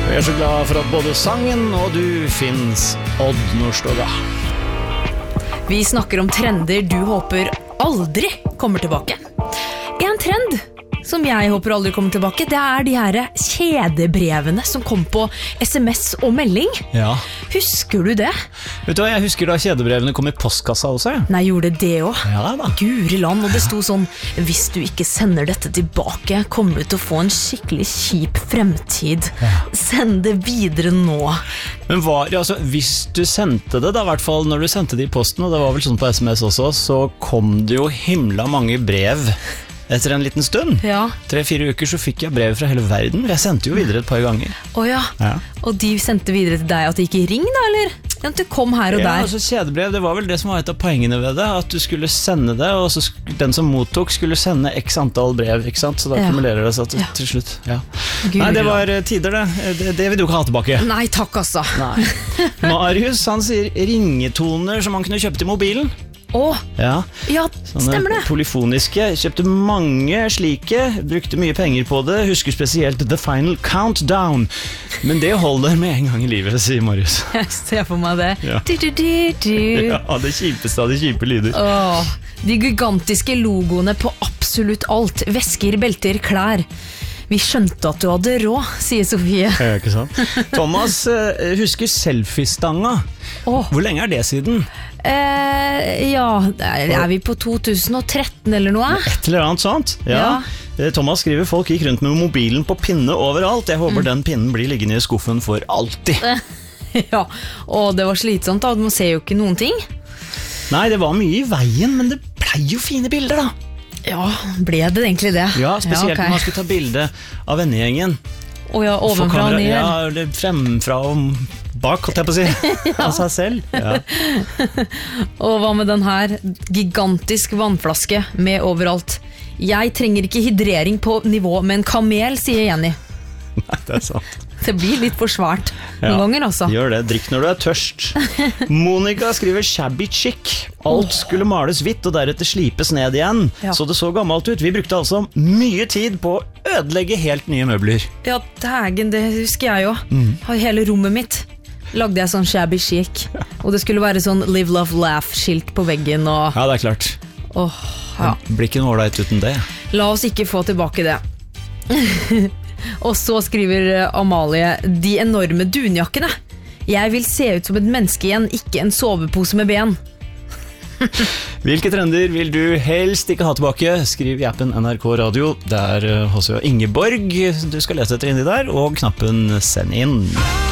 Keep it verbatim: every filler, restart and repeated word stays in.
Vi er så glad for at både sangen og du finnes, Odd Nordstoga. Vi snakker om trender du håper aldri kommer tilbake. En trend som jeg håper aldri kommer tilbake, det er de her kjedebrevene som kom på sms og melding. Ja. Husker du det? Vet du hva, jeg husker da kjedebrevene kom i postkassa også. Ja. Nei, gjorde det også? Ja da. Guri land, og det sto sånn: hvis du ikke sender dette tilbake, kommer du til å få en skikkelig kjip fremtid. Ja. Send det videre nå. Men var, altså, hvis du sendte det da, i hvert fall når du sendte det i posten, og det var vel sånn på sms også, så kom det jo himla mange brev etter en liten stund. Ja. Tre-fire uker så fikk jeg brev fra hele verden. Jeg sendte jo videre et par ganger. Åja, ja. Og de sendte videre til deg at det ikke ring da, eller? At du kom her og ja, der. Altså kjedebrev, det var vel det som var et av poengene ved det, at du skulle sende det, og så den som mottok skulle sende x antall brev, ikke sant? Så da ja. Kumulerer det seg til, ja. Til slutt. Ja. Nei, det var tider det. det. Det vil du ikke ha tilbake. Nei, takk altså. Nei. Marius, han sier ringetoner som man kunne kjøpe til mobilen. Åh, ja, ja stemmer det. Polyfoniske, kjøpte mange slike, brukte mye penger på det, husker spesielt The Final Countdown, men det holder med en gang i livet, sier Marius. Jeg ser for meg det. Ja, du, du, du, du. Ja, det kjipeste av de kjipe lyder. Åh, de gigantiske logoene på absolutt alt, vesker, belter, klær. Vi skjønte at du hadde råd, sier Sofie. Ja, ikke sant? Thomas uh, husker selfie-stanga. Åh. Hvor lenge er det siden? Eh, ja, er, er vi på to tusen og tretten eller noe? Et eller annet sånt, ja. ja. Thomas skriver, folk gikk rundt med mobilen på pinne overalt. Jeg håper mm. den pinnen blir liggende i skuffen for alltid. Ja, og det var slitsomt da, man ser jo ikke noen ting. Nei, det var mye i veien, men det ble jo fine bilder da. Ja, ble det egentlig det? Ja, spesielt ja, okay. når man skulle ta bilde av vennegjengen. Å ja, ovenfra og ned. Ja, eller fremfra og bak, kan jeg på å si. Ja. Av seg selv. Ja. Og hva med den her? Gigantisk vannflaske med overalt. Jeg trenger ikke hydrering på nivå med en kamel, sier Jenny. Nei, det er sant. Det blir litt for svært noen ja, ganger altså. Gjør det, drikk når du er tørst. Monica skriver shabby chic. Alt skulle males hvitt og deretter slipes ned igjen, ja. Så det så gammelt ut. Vi brukte altså mye tid på å ødelegge helt nye møbler. Ja, dægen, det husker jeg jo. Mm. Hele rommet mitt lagde jeg sånn shabby chic, ja. Og det skulle være sånn live, love, laugh-skilt på veggen og... Ja, det er klart. Åh, ja. Det blir ikke noe ålreit uten det. La oss ikke få tilbake det. Og så skriver Amalie, de enorme dunjakkene. Jeg vil se ut som et menneske igjen, ikke en sovepose med ben. Hvilke trender vil du helst ikke ha tilbake? Skriv i appen N R K Radio. Det er hos Ingeborg du skal lese etter inni der, og knappen send inn.